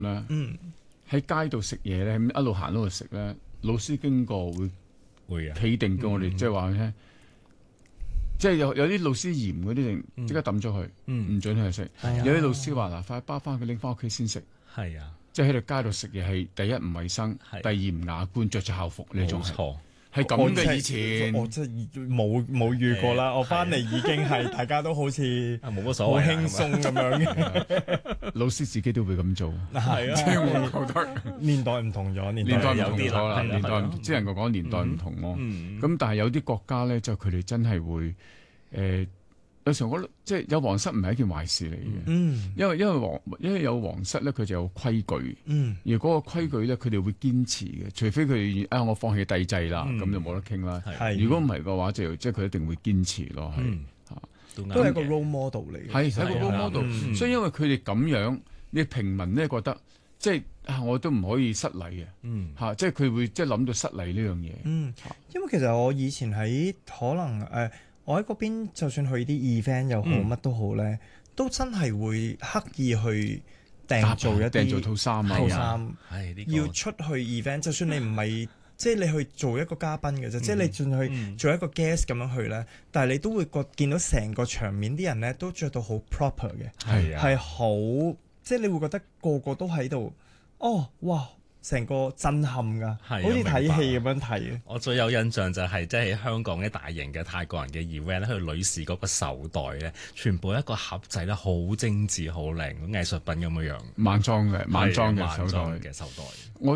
咧，喺街度食嘢咧，一路行一路食咧，老師經過會企定叫我哋，即係話咧，即係有啲老師嫌嗰啲即刻抌咗佢，唔准佢食。有啲老師話嗱，快包翻佢拎翻屋企先食。 係啊， 即係喺度街度食嘢係第一唔衞生，第二唔雅觀，着住校服呢種係咁嘅以前。 我真係冇遇過啦，我翻嚟已經係大家都好似冇乜所謂， 好輕鬆咁樣嘅。 老師自己都會咁做， 係啊， 即係我覺得年代唔同咗， 年代唔同咗啦，年代只能夠講年代唔同咯。咁但係有啲國家咧，就佢哋真係會有時候我覺得即係有皇室唔係一件壞事嚟嘅，因為有皇室咧，佢就有規矩，而嗰個規矩咧，佢哋會堅持嘅，除非佢我放棄帝制啦，咁就冇得傾啦。如果唔係嘅話，就即係佢一定會堅持咯， 都係一個 role model 嚟嘅， 係一個 role model。所以因為佢哋咁樣，你平民咧覺得即係我都唔可以失禮嘅，即係佢會即係諗到失禮呢樣嘢。 因為其實我以前喺可能我喺嗰邊，就算去啲 event 又好，乜都好咧，都真係會刻意去訂做套衫要出去 event。就算你唔係即係你去做一個嘉賓嘅啫，即係你轉去做一個 guest 咁樣去咧，但係你都會見到成個場面啲人咧都着到好 proper 嘅，係好即係你會覺得個個都喺度，哇！成個震撼㗎，好似睇戲咁樣睇。 我最有印象就係即係喺香港啲大型嘅泰國人嘅 event 咧，佢女士嗰個手袋咧，全部一個盒仔咧，好精緻、好靚，藝術品咁樣樣。晚裝嘅手袋。 我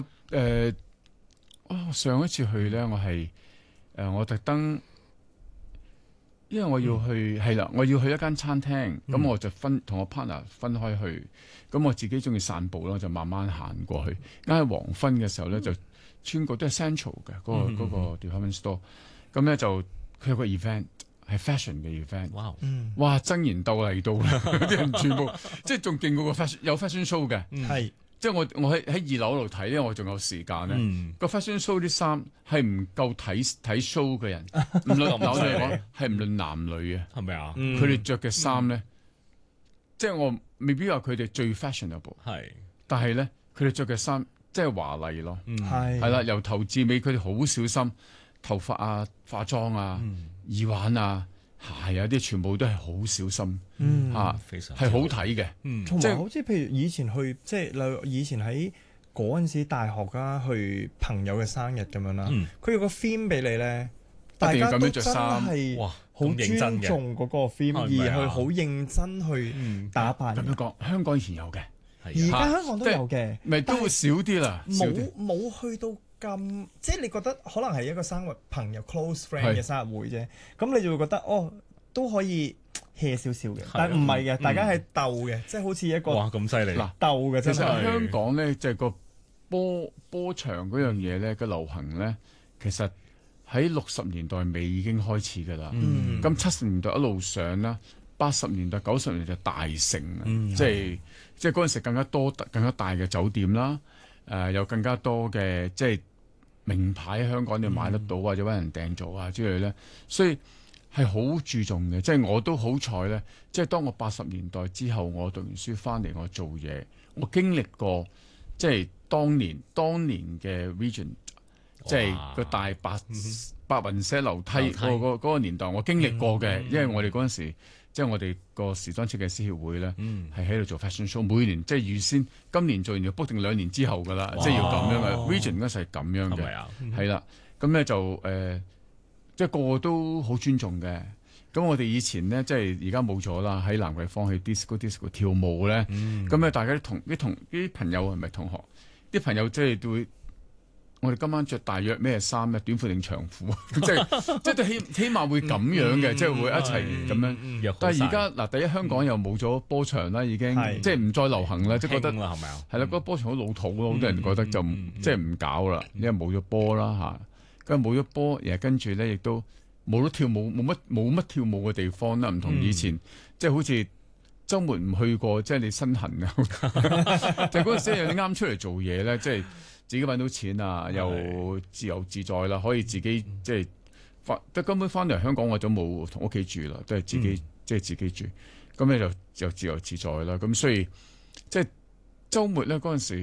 上一次去咧，我係我特登，因為我要去我要去一間餐廳，咁我就同我 partner 分開去。咁我自己中意散步咯，就慢慢行過去。啱喺黃昏嘅時候咧，就穿過都係 Central 嘅嗰個 department store。咁咧就佢有個 event 係 fashion 嘅 event。哇！爭妍鬥麗到啦，啲人全部即係仲勁過個 fashion 有 fashion show 嘅。即係我喺2樓度睇咧，我仲有時間咧。個 fashion show 啲衫係唔夠睇 show 嘅人，唔論男女嚟講係唔論男女嘅， 係咪啊？ 佢哋着嘅衫咧，即係我未必話佢哋最 fashionable，但係咧佢哋着嘅衫即係華麗咯，係啦，由頭至尾佢哋好小心，頭髮啊、化妝啊、耳環啊、鞋啊啲全部都係好小心，係好睇嘅。 同埋好似譬如以前去即係例如以前喺嗰陣時大學啊去朋友嘅生日咁樣啦，佢有個 theme 俾你咧，大家都真係好尊重嗰個 theme，而去好認真去打扮。 咁樣講，香港以前有嘅， 而家香港都有嘅， 咪都會少啲啦。 冇去到咁，即係你覺得可能係一個生日朋友 close friend 嘅生日會啫，咁你就會覺得都可以 hea 少少嘅，但係唔係嘅，大家係鬥嘅，即係好似一個咁犀利鬥嘅。 其實香港咧，就係個波場嗰樣嘢咧嘅流行咧，其實喺60年代尾已經開始㗎啦。咁70年代一路上啦，80年代、90年代大盛，即係嗰陣時更加多、更加大嘅酒店啦，有更加多嘅即係名牌喺香港你買得到或者揾人訂做啊之類咧，所以係好注重嘅。即係我都好彩咧，即係當我80年代之後，我讀完書翻嚟，我做嘢，我經歷過即係當年嘅 Regent。即係個大白雲石樓梯嗰個年代，我經歷過嘅，因為我哋嗰陣時，即係我哋個時裝設計師協會咧，係喺度做 fashion show，每年即係預先，今年做完要 book 定2年之後噶啦，即係要咁樣嘅。Regent 嗰時係咁樣嘅，係啦，咁咧就即係個個都好尊重嘅。咁我哋以前咧，即係而家冇咗啦，喺蘭桂坊去 disco 跳舞咧，咁咧大家啲朋友係咪同學？啲朋友即係會。我哋今晚着大約咩衫咧？短褲定長褲？即係起碼會咁樣嘅，即係會一齊咁樣。但係而家嗱，第一香港又冇咗波場啦，已經即係唔再流行啦，即係覺得係咪啊？係啦，嗰個波場好老土咯，好多人覺得就即係唔搞啦，因為冇咗波啦嚇。跟住冇咗波，然後跟住咧亦都冇得跳舞，冇乜跳舞嘅地方啦，唔同以前，即係好似週末唔去過，即係你身痕啊！就嗰陣時有啲啱出嚟做嘢咧，即係。自己揾到錢啊，又自由自在啦，可以自己即係根本翻嚟香港我就冇同屋企住啦，都係自己即係自己住，咁咧就自由自在啦。咁所以即係週末咧嗰陣時。